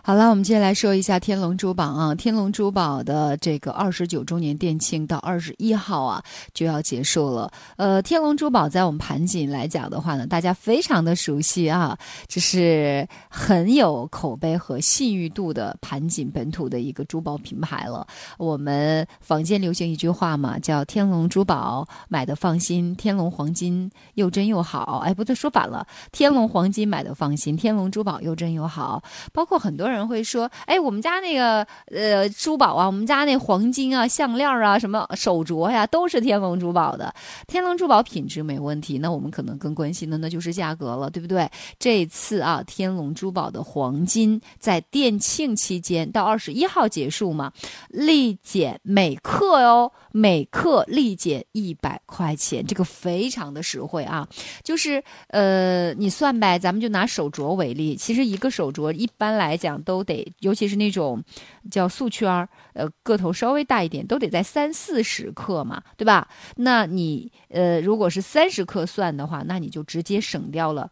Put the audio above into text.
好了，我们接下来说一下天龙珠宝啊。天龙珠宝的这个29周年店庆到21号啊就要结束了。天龙珠宝在我们盘锦来讲的话呢，大家非常的熟悉啊，这是很有口碑和信誉度的盘锦本土的一个珠宝品牌了。我们坊间流行一句话嘛，叫天龙珠宝买的放心，天龙黄金又真又好。哎，不对，说反了，天龙黄金买的放心，天龙珠宝又真又好。包括很多人会说，哎，我们家那个珠宝啊，我们家那黄金啊、项链啊、什么手镯呀，都是天龙珠宝的。天龙珠宝品质没问题，那我们可能更关心的那就是价格了，对不对？这一次啊，天龙珠宝的黄金在店庆期间到21号结束嘛，立减每克哦，每克立减100块钱，这个非常的实惠啊。就是你算呗，咱们就拿手镯为例，其实一个手镯一般来讲都得，尤其是那种叫素圈个头稍微大一点，都得在30-40克嘛，对吧？那你如果是30克算的话，那你就直接省掉了